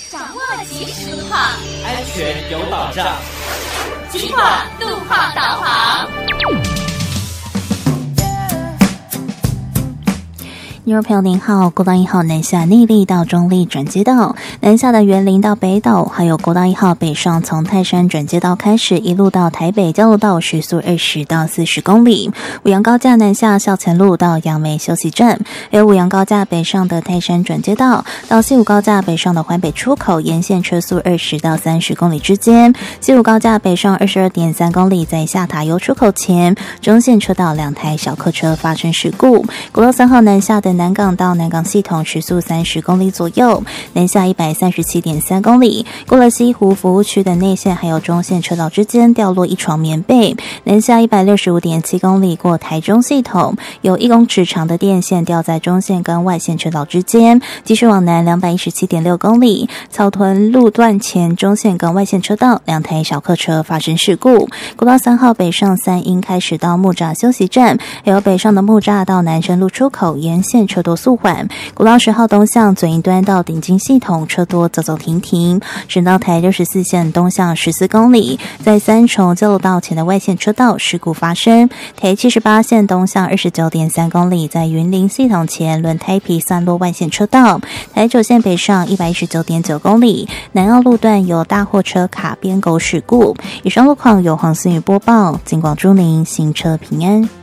掌握即时路况， 安全有保障。 警广路况导航。 听众朋友您好，国道1号南下内壢到中壢转接道，南下的园林到北斗，还有国道1号北上从泰山转接道开始，一路到台北交流道，时速20到40公里。五杨高架南下校前路到杨梅休息站，还有五杨高架北上的泰山转接道到西武高架北上的环北出口，沿线车速20到30公里之间。西武高架北上22.3公里，在下塔油出口前，中线车道2台小客车发生事故。国道3号南下的南港到南港系统时速30公里左右，南下137.3公里，过了西湖服务区的内线还有中线车道之间掉落一床棉被，南下165.7公里，过台中系统有1公尺长的电线掉在中线跟外线车道之间，继续往南217.6公里，草屯路段前中线跟外线车道2台小客车发生事故。国道3号北上三鶯开始到木栅休息站，还有北上的木栅到南深路出口沿线车多速缓。国道10号东向左营端到顶金系统车多走走停停。省道台64线东向14公里，在三重交流道前的外线车道事故发生。台78线东向29.3公里，在云林系统前轮胎皮散落外线车道。台9线北上119.9公里，南澳路段有大货车卡边沟事故。以上路况由黄思雨播报，警广祝您行车平安。